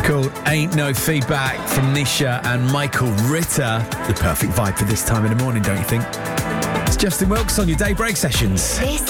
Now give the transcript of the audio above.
Called Ain't No Feedback from Nisha and Michael Ritter. The perfect vibe for this time in the morning, don't you think? It's Justin Wilkes on your Daybreak Sessions. This